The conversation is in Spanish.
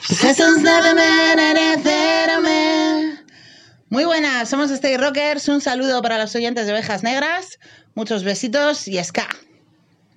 Jesús de merecerme. Muy buenas, somos Stay Rockers. Un saludo para los oyentes de Ovejas Negras. Muchos besitos y ska.